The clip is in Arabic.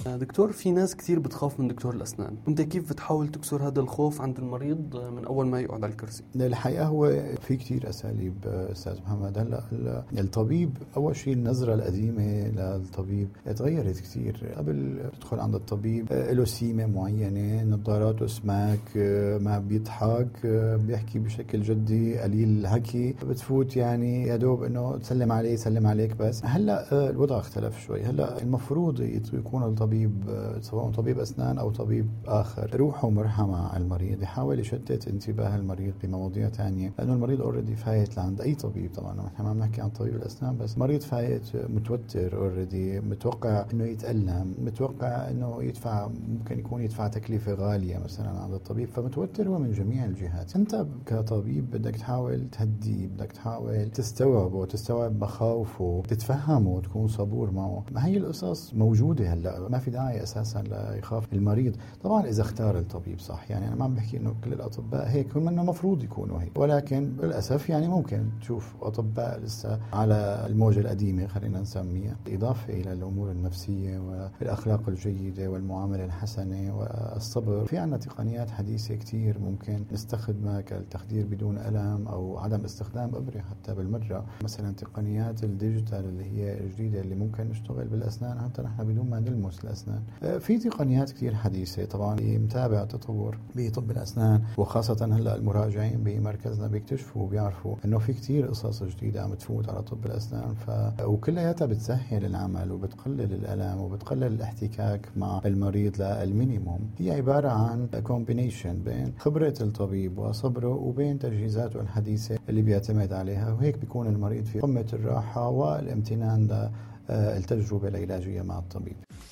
دكتور، في ناس كتير بتخاف من دكتور الأسنان، أنت كيف بتحاول تكسر هذا الخوف عند المريض من أول ما يقعد على الكرسي؟ الحقيقة هو في كتير أساليب أستاذ محمد. هلا الطبيب أول شيء النظرة القديمة للطبيب تغيرت كتير. قبل تدخل عند الطبيب له سيمة معينة، نظاراته سماك، ما بيضحك، بيحكي بشكل جدي، قليل الحكي، بتفوت يعني يا دوب إنه تسلم عليه يسلم عليك بس. هلا الوضع اختلف شوي. هلا المفروض يكون الطبيب سواء طبيب أسنان أو طبيب آخر روحه مرحة مع المريض، يحاول يشتت انتباه المريض بمواضيع تانية، لأنه المريض اوريدي فايت لعند أي طبيب. طبعا نحن ما بنحكي عن طبيب الأسنان بس، مريض فايت متوتر اوريدي، متوقع إنه يتألم، متوقع إنه يدفع، ممكن يكون يدفع تكلفة غالية مثلا عند الطبيب، فمتوتر هو من جميع الجهات. أنت كطبيب بدك تحاول تهديه، بدك تحاول تستوعبه، تستوعب مخاوفه، تتفهمه وتكون صبور معه. ما هي القصص موجودة هلا، ما في داعي أساسا لا يخاف المريض. طبعا إذا اختار الطبيب صح، يعني أنا ما عم بحكي إنه كل الأطباء هيك، هم إنه مفروض يكونوا هيك، ولكن للأسف يعني ممكن تشوف أطباء لسه على الموجة القديمة خلينا نسميها، إضافة إلى الأمور النفسية والأخلاق الجيدة والمعاملة الحسنة والصبر. في عنا تقنيات حديثة كتير ممكن نستخدمها كالتخدير بدون ألم أو عدم استخدام إبرة حتى بالمرة. مثلا تقنيات الديجيتال اللي هي الجديدة اللي ممكن نشتغل بالأسنان حتى نحن بدون ما نلمس الأسنان. في تقنيات كتير حديثة طبعا متابعة تطور بطب الأسنان، وخاصة هلا المراجعين بمركزنا بيكتشفوا وبيعرفوا إنه في كتير قصص جديدة عم تفوت على طب الأسنان، وكلياتها بتسهل العمل وبتقلل الألم وبتقلل الاحتكاك مع المريض للمينيموم. هي عبارة عن كومبينيشن بين خبرة الطبيب وصبره وبين تجهيزاته الحديثة اللي بيعتمد عليها، وهيك بيكون المريض في قمة الراحة والامتنان للتجربة العلاجية مع الطبيب.